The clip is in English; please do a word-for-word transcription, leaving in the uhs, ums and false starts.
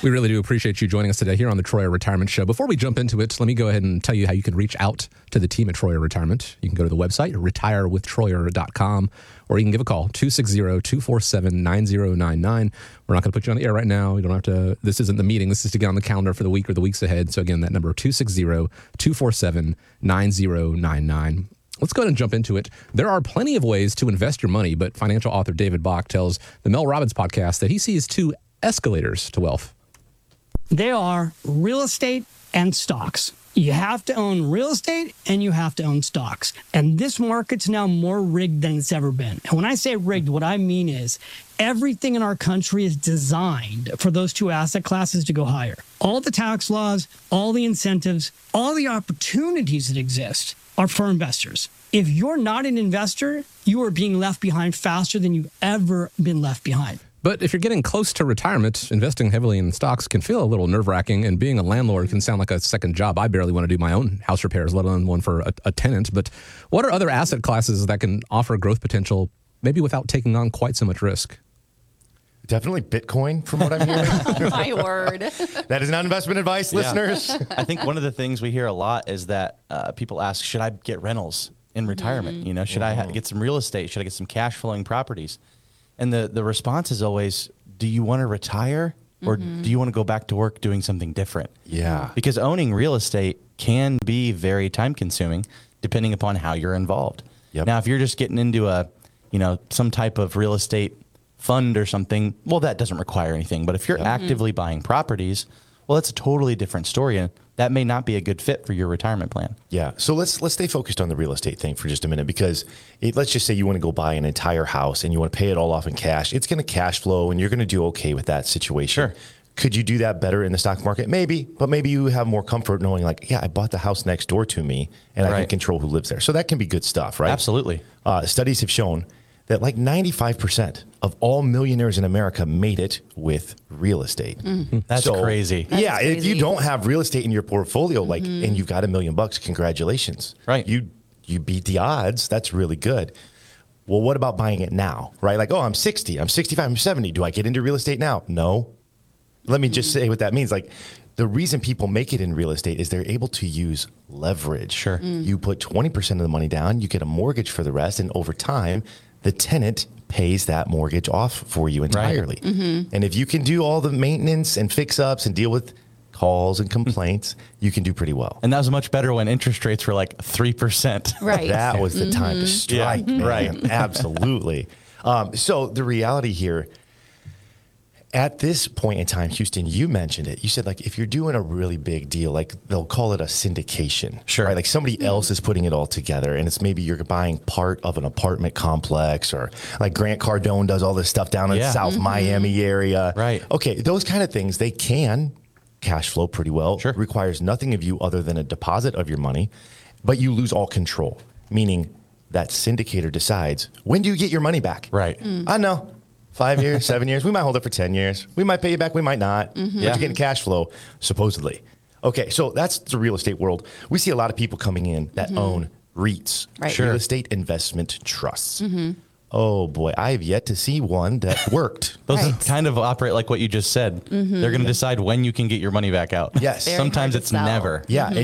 We really do appreciate you joining us today here on the Troyer Retirement Show. Before we jump into it, let me go ahead and tell you how you can reach out to the team at Troyer Retirement. You can go to the website, retire with troyer dot com, or you can give a call, two six zero, two four seven, nine zero nine nine. We're not going to put you on the air right now. You don't have to, this isn't the meeting. This is to get on the calendar for the week or the weeks ahead. So again, that number, two six zero, two four seven, nine zero nine nine. Let's go ahead and jump into it. There are plenty of ways to invest your money, but financial author David Bach tells the Mel Robbins podcast that he sees two escalators to wealth. They are real estate and stocks. You have to own real estate and you have to own stocks. And this market's now more rigged than it's ever been. And when I say rigged, what I mean is everything in our country is designed for those two asset classes to go higher. All the tax laws, all the incentives, all the opportunities that exist are for investors. If you're not an investor, you are being left behind faster than you've ever been left behind. But if you're getting close to retirement, investing heavily in stocks can feel a little nerve-wracking, and being a landlord can sound like a second job. I barely want to do my own house repairs, let alone one for a, a tenant. But what are other asset classes that can offer growth potential, maybe without taking on quite so much risk? Definitely Bitcoin, from what I'm hearing. Oh, my word. That is not investment advice, Yeah. listeners. I think one of the things we hear a lot is that uh, people ask, should I get rentals in retirement? Mm-hmm. You know, should I ha- get some real estate? Should I get some cash flowing properties? And the, the response is always, do you want to retire or Mm-hmm. do you want to go back to work doing something different? Yeah. Because owning real estate can be very time consuming depending upon how you're involved. Yep. Now, if you're just getting into a, you know, some type of real estate fund or something, well, that doesn't require anything. But if you're actively buying properties, well, that's a totally different story. And that may not be a good fit for your retirement plan. Yeah. So let's let's stay focused on the real estate thing for just a minute, because it, let's just say you want to go buy an entire house and you want to pay it all off in cash. It's going to cash flow and you're going to do okay with that situation. Sure. Could you do that better in the stock market? Maybe, but maybe you have more comfort knowing like, yeah, I bought the house next door to me and I can Right. control who lives there. So that can be good stuff, right? Absolutely. Uh, studies have shown that like ninety-five percent of all millionaires in America made it with real estate. That's So, crazy. That yeah, is if you crazy. don't have real estate in your portfolio, like, and you've got a million bucks, congratulations. Right. You you beat the odds. That's really good. Well, what about buying it now? Right? Like, oh, I'm sixty, I'm sixty-five, I'm seventy. Do I get into real estate now? No. Let me just say what that means. Like, the reason people make it in real estate is they're able to use leverage. Sure. You put twenty percent of the money down, you get a mortgage for the rest, and over time, the tenant pays that mortgage off for you entirely. And if you can do all the maintenance and fix ups and deal with calls and complaints, you can do pretty well. And that was much better when interest rates were like three percent. Right. That was the time to strike, Yeah, man. right. Absolutely. Um, so the reality here, at this point in time, Houston, you mentioned it. You said, like, if you're doing a really big deal, like they'll call it a syndication. Sure. Right? Like somebody else is putting it all together, and it's maybe you're buying part of an apartment complex, or like Grant Cardone does all this stuff down in Yeah. the South Miami area. Right. Okay. Those kind of things, they can cash flow pretty well. Sure. Requires nothing of you other than a deposit of your money, but you lose all control, meaning that syndicator decides, when do you get your money back? Right. I know. Five years, seven years. We might hold it for ten years. We might pay you back. We might not. But Yeah. you're getting cash flow, supposedly. Okay, so that's the real estate world. We see a lot of people coming in that own REITs, Right. Sure. real estate investment trusts. Oh boy, I have yet to see one that worked. Those Right. kind of operate like what you just said. They're going to decide when you can get your money back out. Yes. Very Sometimes hard to it's sell. never. Yeah,